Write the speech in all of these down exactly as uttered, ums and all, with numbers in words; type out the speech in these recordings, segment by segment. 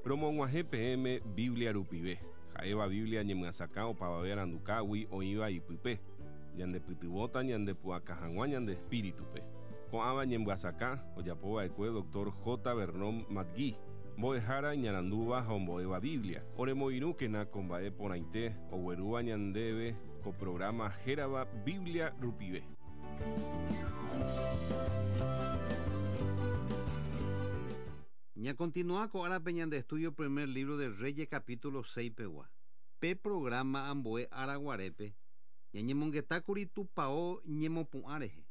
Promongwaje P M Biblia Rupive. Jaeva Biblia ñemgasaka opavavé arandukágui oĩva ipype. Ñandepytyvõta ñandepu'akahag̃uã ñande espíritupe. Ko'ãva ñembyasaka ojapova'ekue doctor J. Vernon Madgui. Mbo'ehára ñarandúva ha ombo'éva Biblia. Oremoirũkena ko mba'e porãite oguerúva ñandéve ko programa hérava Biblia Rupive. Ya continúa con la peña de estudio primer libro de Reyes capítulo seis pegua. Pe programa amboe araguarepe. Ya ñemongueta kuri tupao ñemopu'ãrehe.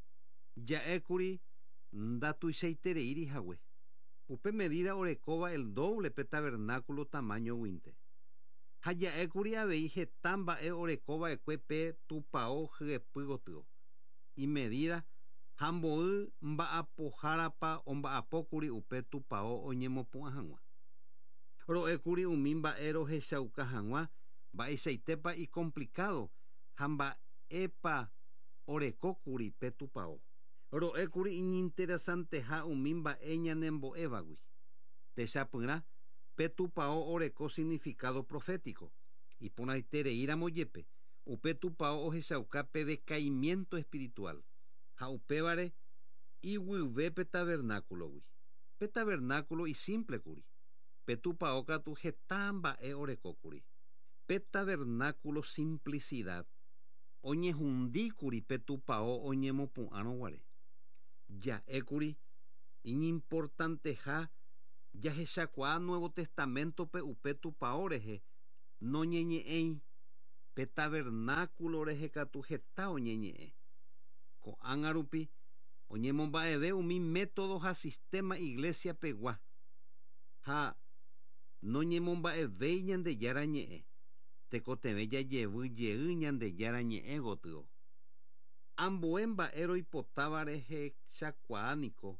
Ja'e kuri ndatuichaitereíri hague. Upe medida orekóva el doble pe tabernáculo tamaño guinte. Ha ja'e kuri avei heta mba'e orekóva ekue pe tupao hyepy gotyo. Y medida hambo'y mba'apohárapa omba'apókuri upe tupao oñemopu'ã hag̃ua. Ro'ékuri umi mba'e rohechauka hag̃ua mba'eichaitépa icomplicado ha mba'épa orekókuri pe tupao. Ro'ékuri iñinteresanteha umi mba'e ñanembo'évagui. Techapyrã pe tupao oreko significado profético. Iporãitereíramo jepe upe tupao ohechauka pe decaimiento espiritual. Ha upévare iguive pe tabernáculogui. Pe tabernáculo y simple kuri. Pe tupao katu heta mba'e orekókuri. Pe tabernáculo simplicidad. Oñehundíkuri pe tupao oñemopu'ãrõguare. Ja'ékuri iñimportanteha jahechakuaa Nuevo Testamento pe upe tupao rehe noñeñe'ẽi. Pe tabernáculo rehe katu heta oñeñe'ẽ. Ko'ág̃a rupi oñemomba'eve umi método ha sistema iglesia pegua. Ha noñemomba'evéi Ñandejára ñe'ẽ. Tekotevẽ jajevy jey Ñandejára ñe'ẽ gotyo. Ambue mba'e roipotáva rehechakuaa niko.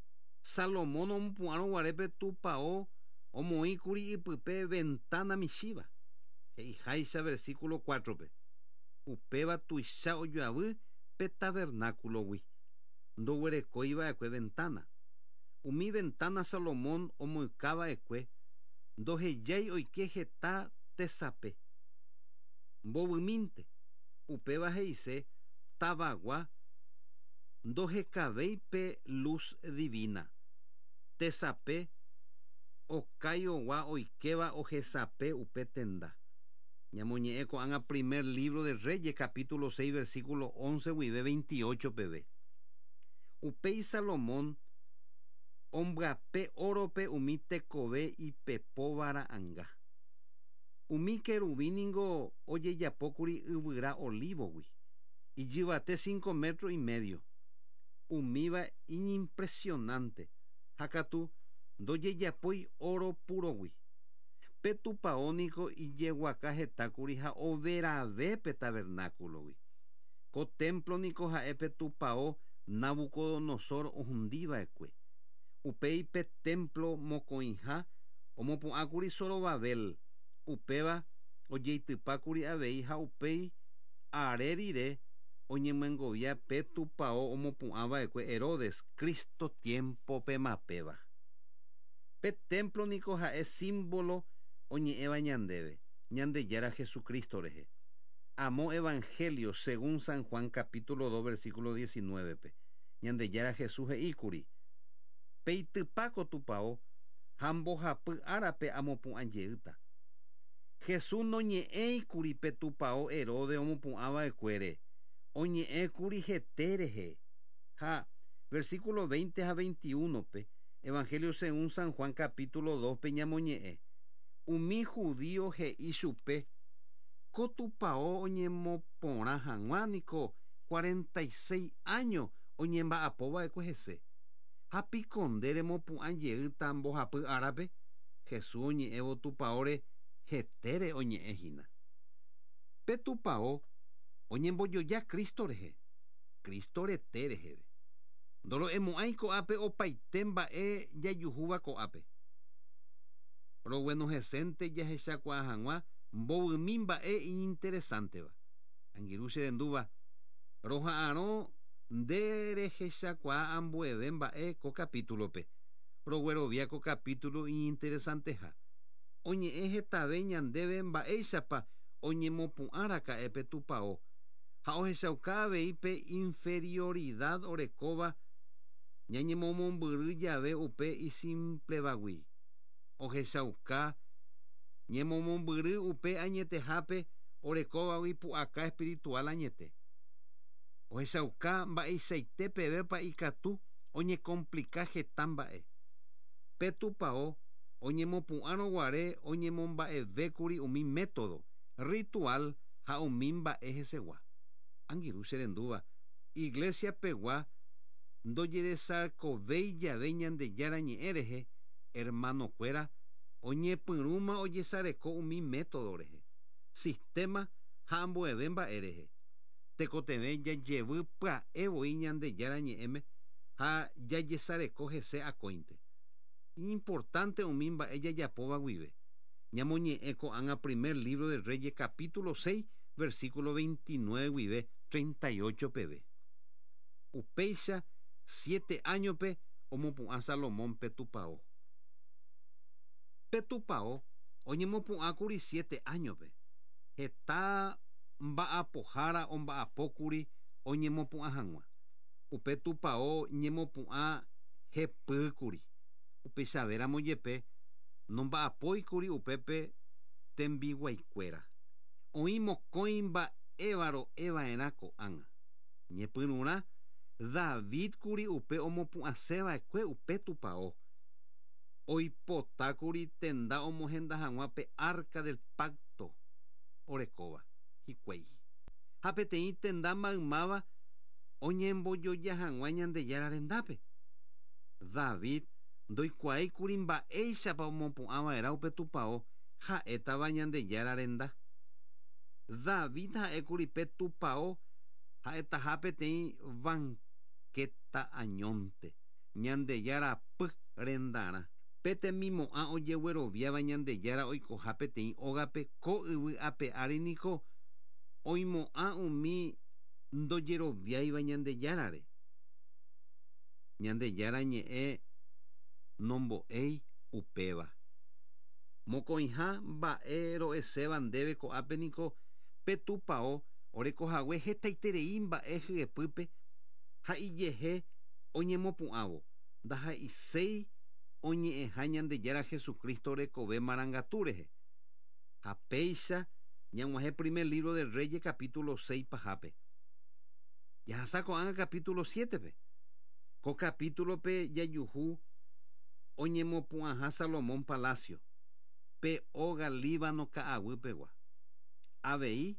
Salomón omopu'ãrõguare pe tupao omoĩkuri ipype ventana michíva. He'iháicha versículo cuatro pe. Upéva tuicha ojoavy pe tabernáculogui. Ndoguerekóiva'ekue ventana. Umi ventana Salomón omoykáva'ekue ndohejái oike heta tesape. Mbovymínte upéva he'ise tavagua ndohekavéi pe luz divina. Tesape okáiogua oikeva ohesape upe tenda. Ñamoñe'ẽ ko'ág̃a primer libro de Reyes capítulo seis versículo once guive veintiocho peve. Upéi Salomón ombyape órope umi tekove ipepóvara anga. Umi querubíningo ojejapókuri yvyra olívogui. Ijyvate cinco metros y medio. Umíva inimpresionante. Hakatu ndojejapói oro purogui. Pe tupaóniko ijeguaka hetákuri ha overave pe tabernáculogui. Ko templo niko ha'e pe tupao Nabucodonosor ohundíva'ekue. Upéi pe templo mokõiha omopu'ãkuri Zorobabel. Upéva ojeitypákuri avei ha upéi are rire oñemongovia pe tupao omopu'ãva'ekue Herodes Cristo tiempo pemapéva. Pe templo niko ha'e símbolo oñe'ẽva ñandéve Ñandejára Jesucristo rehe. Amo evangelio según San Juan capítulo dos versículo diecinueve pe. Ñandejára Jesús he'íkuri. Peitypáko tupao ha mbohapy árape amopu'ãjeýta. Jesús noñe'ẽikuri pe tupao Herode omopu'ãva'ekuére. Oñe'ẽkuri hete rehe. Ha versículo veinte a veintiuno pe. Evangelio según San Juan capítulo dos pe ñamoñe'ẽ. Umi judío he'i chupe ko tupao oñemoporã hag̃ua niko cuarenta y seis años oñemba'apova'ekue hese. Ha pikonde remopu'ãjeýta mbohapy árape. Jesús oñe'ẽvo tupaóre hetére oñe'ẽhína. Pe tupao oñembojoja Kristo rehe. Kristo rete reheve. Ndoro'emo'ãi ko'ápe opaite mba'e jajuhúva ko'ápe. Rogueno hesénte jahechakuaa hag̃ua mbovymi mba'e ininteresánteva. Angirũ che rendúva roha'ãrõ nde rehechakuaa ambueve mba'e ko capítulope. rogueroviaco capítulo interesante ha. Oñe'ẽ hetave ñandéve mba'éichapa oñemopu'ãraka'e tupão ha ohechauka avei pe inferioridad orekóva ñañemomombyry jave upe isimplevagui. Ohechauka ñemomombyry upe añetehápe orekóvagui pu'aka espiritual añete. Ohechauka mba'eichaite pevépa ikatu oñecomplica heta mba'e. Pe tupão oñemopu'ãroguare oñemomba'evékuri umi método, ritual ha umi mba'e hesegua. Angirũ che rendúva, iglesia pegua ndojeresakovéi jave Ñandejára ñe'ẽ rehe, hermanokuéra oñepyrũma ojesareko umi método rehe, sistema ha ambueve mba'e rehe. Tekotevẽ jajevy pya'evoi Ñandejára ñe'ẽme ha jajesareko hese akóinte. Importante umi mba'e jajapóva guive. Ñamoñe'ẽ ko'ág̃a primer libro de Reyes capítulo seis versículo veintinueve guive treinta y ocho peve. Upéicha siete añope omopu'ã Salomón pe tupão. Pe tupão oñemopu'ãkuri siete añope. Heta mba'apohára omba'apókuri oñemopu'ã hag̃ua. Upe tupão ñemopu'ã hepýkuri. Upeichavéra jepe nomba'apóikuri upépe tembiguaikuéra. Oĩ mokõi mba'évaro eva'erã ko'ág̃a. Ñepyrũrã David kuri upe omopu'asẽva'ekue upe tupão. Oipotákuri tenda omohenda hag̃ua pe arca del pacto orekóva hikuái. Ha peteĩ tenda maymáva oñembojoja hag̃ua Ñandejára rendápe. David ndoikuaaíkuri mba'éichapa omopu'ãva'erã upe tupão ha'étava Ñandejára renda. David ha'ékuri pe tupão ha'etaha peteĩ banqueta añónte Ñandejára py rendarã. Petemimo'ã ojegueroviáva Ñandejára oikoha peteĩ ógape ko yvy ape ári niko oimo'ã umi ndojeroviáiva Ñandejárare. Ñandejára ñe'ẽ nombo'éi upéva. Mokõiha mba'e ro'eséva ndéve ko'ápe niko pe tupão orekohague hetaiterei mba'e hyepýpe ha ijehe oñemopu'ãvo ndaha'isei oñe'ẽha Ñandejára Jesukristo rekove marangatu rehe. Ha péicha ñag̃uahẽ primer libro de Reyes capítulo seis pahápe. Jahasa ko'ág̃a capítulo siete pe. Ko capítulo pe jajuhu oñemopu'ãha Salomón palacio pe óga Líbano ka'aguýpegua. Avei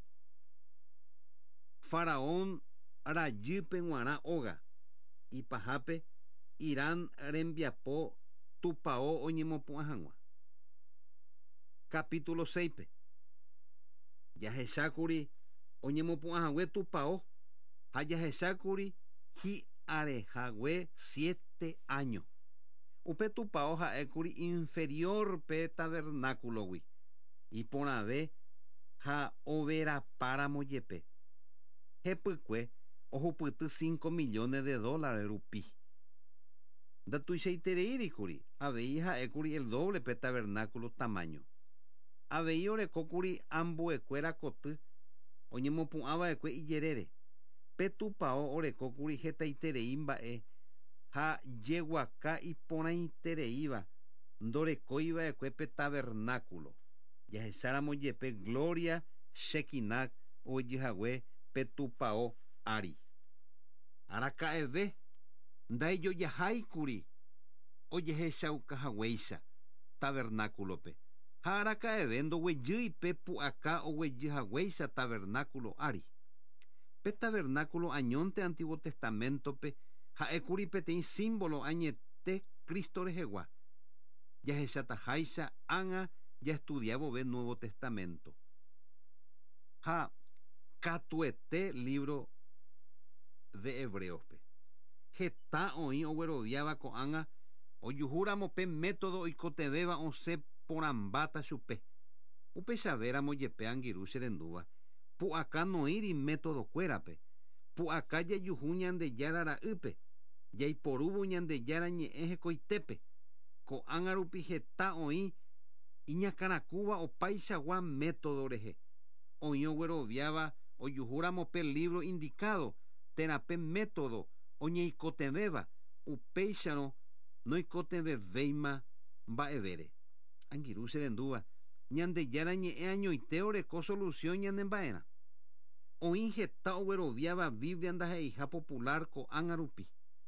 Faraón rajýpe g̃uarã óga ipahápe Irán rembiapo tupão oñemopu'ã hag̃ua. Capítulo seis pe jahechákuri oñemopu'ãhague tupão ha jahechákuri hi'arehague siete años. Upe tupão ha'ékuri inferior pe tabernáculogui iporãve ha overapáramo jepe. Hepykue ohupyty cinco millones de dólares rupi. Ndatuichaitereírikuri avei ha'ékuri el doble pe tabernáculo tamaño. Avei orekókuri ambuekuéra koty oñemopu'ãva'ekue ijerére. Pe tupão orekókuri hetaiterei mba'e ha jeguaka iporãitereíva ndorekóiva'ekue pe tabernáculo. Jahecháramo jepe Gloria Shekinah oijyhague pe tupão ári. Araka'eve ndaijojaháikuri ojehechaukahaguéicha tabernáculope. Ha araka'eve ndoguejýi pe pu'aka oguejyhaguéicha tabernáculo ári. Pe tabernáculo añónte Antiguo Testamentope ha'ékuri peteĩ símbolo añete Kristo rehegua. Jahechataháicha ág̃a jaestudia vove Nuevo Testamento. Ha katuete libro de Hebreospe. Heta oĩ ogueroviáva ko'ág̃a ojuhúramo pe método oikotevéva osẽ porãmbáta chupe. Upechavéramo jepe angirũ che rendúva. Pu'aka noíri método kuérape. Pu'aka jajuhu Ñandejára ra'ýpe. Jaiporúvo Ñandejára ñe'ẽ hekoitépe. ko'ág̃a rupi heta oĩ iñakãrakuva opaichagua método rehe. Oĩ ogueroviáva ojuhúramo pe libro indicado, térã pe método oñeikotevẽva, upéicharõ noikotevevéima mba'evére. Angirũ che rendúva, Ñandejára ñe'ẽ añoite oreko solución ñanemba'erã. Oĩ heta ogueroviáva Biblia ndaheiha popular ko'ág̃a rupi.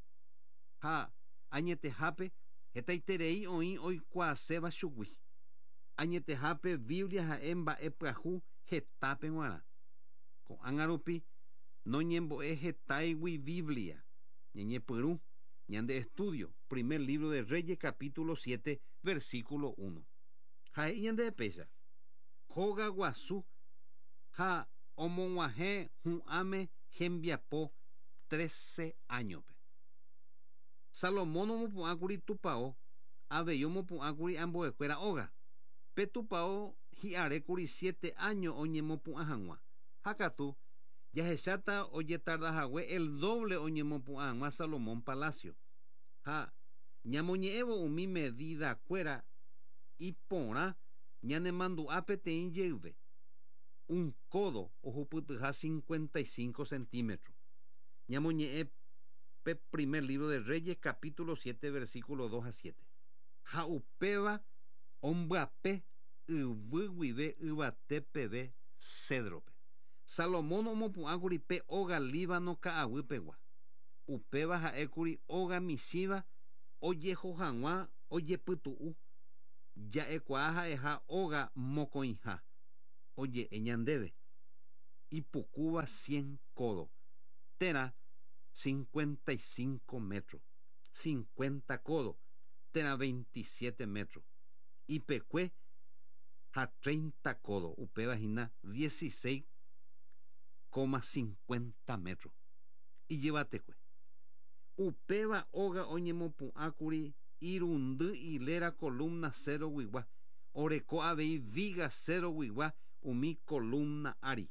Ha añetehápe hetaiterei oĩ oikuaaséva chugui. Añetehápe Biblia ha'e mba'e pyahu hetápe g̃uarã. Ko'ág̃a rupi noñembo'e hetáigui Biblia. Ñeñepyrũ ñande estudio, primer libro de Reyes, capítulo siete, versículo uno. Ha'e'i ñande péicha. Hóga guasu ha omog̃uahẽ hu'ãme hembiapo trece añope. Salomón omopu'ãkuri tupão, avei omopu'ãkuri ambuekuéra óga. Pe tupão hi'arékuri siete años oñemopu'ã hag̃ua. Ha katu jahecháta ojetardahague el doble oñemopu'ã hag̃ua Salomón Palacio. Ha ñamoñe'ẽvo umi medidakuéra iporã ñanemandu'a peteĩ jeýve. Un codo ohupytyha cincuenta y cinco centímetros. Ñamoñe'ẽ pe primer libro de Reyes, capítulo siete, versículo dos a siete. Ha upéva ombyape yvy guive yvate peve cedrope. Salomón omopu'ãkuri pe óga Líbano ka'aguýpegua. Upéva ha'ékuri óga michĩva ojeho hag̃ua ojepytu'u. Ja'ekuaa ha'eha óga mokõiha oje'e ñandéve. Ipukúva cien codo. Térã cincuenta y cinco metros. cincuenta codo. Térã veintisiete metros. Ipekue ha treinta codo. Upéva hína dieciséis coma cincuenta metros. Ijyvatekue. Upéva óga oñemopu'ãkuri irundy hilera columna cedrogui. Oreko avei viga cedrogui umi columna ári.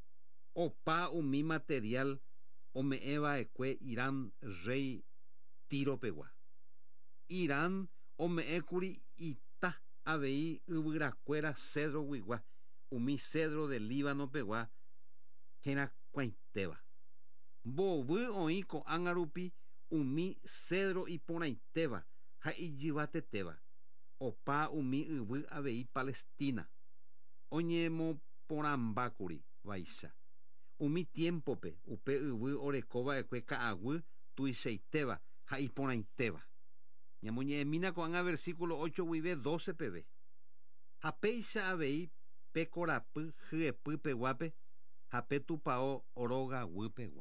Opa umi material ome'ẽva'ekue Irán rey Tíropegua. Irán ome'ẽkuri ita avei yvyrakuéra cedrogui umi cedro de Líbano pegua herakũaitéva. Mbovy oĩ ko'ág̃a rupi umi cedro iporãitéva ha ijyvatetéva. Opa umi yvy avei Palestina. Oñemoporãmbákuri vaicha. Umi tiempope upe yvy orekova'ekue ka'aguy tuichaitéva ha iporãitéva. Ñamoñe'ẽmína ko'ág̃a versículo ocho guive doce peve. Ha péicha avei pe korapy hyepypeguápe ha pe tupão rogaguýpegua.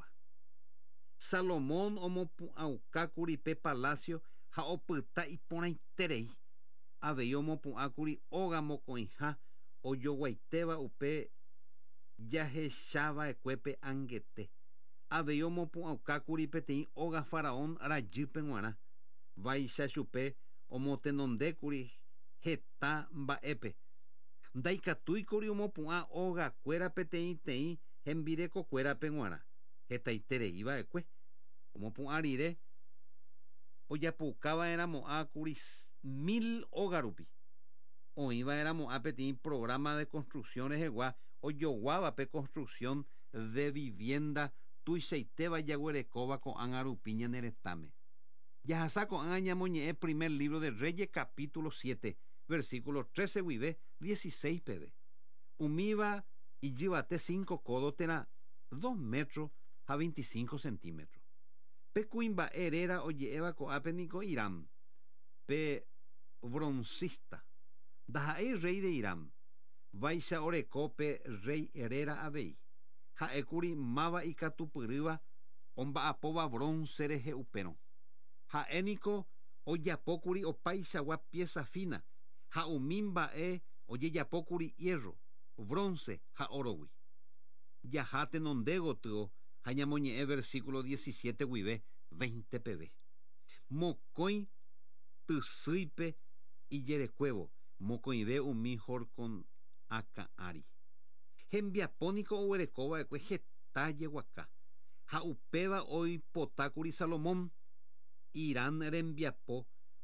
Salomón omopu'ãukákuri pe palacio ha opyta iporãiterei. Avei omopu'ãkuri óga mokõiha ojoguaitéva upe jahechava'ekuépe ãngete. Avei omopu'ãukákuri peteĩ óga faraón rajýpe g̃uarã. Vaicha chupe omotenondékuri heta mba'épe. Ndaikatúikuri omopu'ã ógakuéra peteĩteĩ hembirekokuérape g̃uarã. Hetaitereiva'ekue. Omopu'ã rire ojapukava'erãmo'ãkuri mil óga rupi. Oĩva'erãmo'ã peteĩ programa de construcción rehegua ojoguáva pe construcción de vivienda tuichaitéva jaguerekóva ko'ág̃a rupi ñane retãme. Jahasa ko'ág̃a ñamoñe'ẽ primer libro de Reyes, capítulo siete, versículo trece guive dieciséis peve. Umíva ijyvate cinco codo térã dos metros ha veinticinco centímetros. Pe kuimba'eréra oje'éva ko'ápe niko Irán. Pe broncista. Ndaha'éi rey de Irán. Vaicha oreko pe rey Herera avei. Ha'ékuri máva ikatupyrýva omba'apóva bronce rehe upérõ. Ha'éniko ojapókuri opaichagua pieza fina. Ha umi mba'e ojejapókuri hierro, bronce ha orogui. Jaha tenonde gotyo ha ñamoñe'ẽ versículo diecisiete guive veinte peve. Mokõi tysýipe ijerekuévo mokõive umi horkon akã'ári. Hembiapóniko oguerekova'ekue heta jeguaka. Ha upéva oipotákuri Salomón Irán rembiapo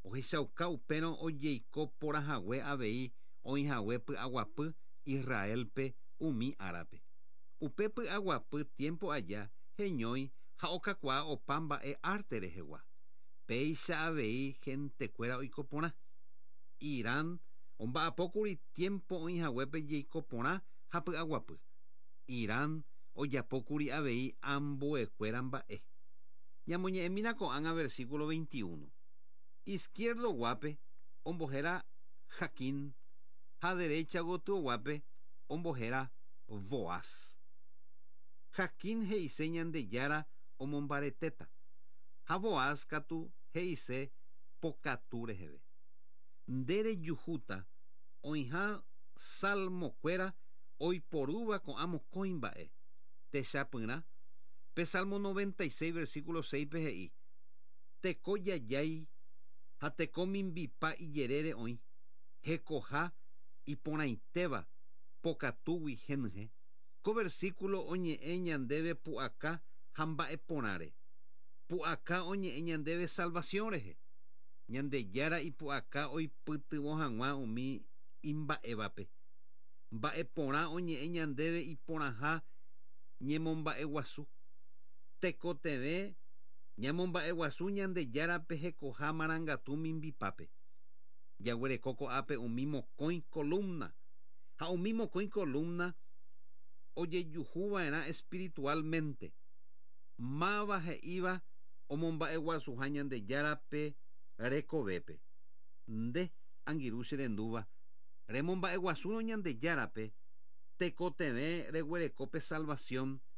ohechauka upérõ ojeiko porãhague avei oĩhague py'aguapy Israelpe umi árape. Upe py'aguapy tiempo aja heñói ha okakuaa opa mba'e arte rehegua. Péicha avei hentekuéra oiko porã. Irán omba'apókuri tiempo oĩhaguépe jeiko porã ha py'aguapy. Irán ojapókuri avei ambuekuéra mba'e. Ñamoñe'ẽmína ko'ág̃a versículo veintiuno. Izquierdo guápe ombohéra Jaquín ha derecha gotyoguápe ombohéra Boaz. Jaquín he'ise Ñandejára omombaretéta ha Boaz katu he'ise pokatu reheve. Nderejuhúta oĩha salmokuéra oiporúva ko'ã mokõi mba'e techapyrã pe Salmo noventa y seis versículo seis pe he'i teko jajái ha teko mimbipa ijerére oĩ hekoha iporãitéva pokatúgui henyhẽ. Ko versículo oñe'ẽ ñandéve pu'aka ha mba'e porãre. Pu'aka oñe'ẽ ñandéve salvación rehe. Ñandejára ipu'aka oipytyvõ hag̃ua umi imba'évape. Mba'e porã oñe'ẽ ñandéve iporãha ñemomba'eguasu. Tekotevẽ ñamomba'eguasu Ñandejárape hekoha marangatu mimbipápe. Jaguereko ko'ápe umi mokõi columna. Ha umi mokõi columna ojejuhuva'erã espiritualmente. Máva he'íva omomba'eguasuha Ñandejárape rekovépe. Nde angirũ che rendúva remomba'eguasúrõ Ñandejárape tekotevẽ reguerekópe salvación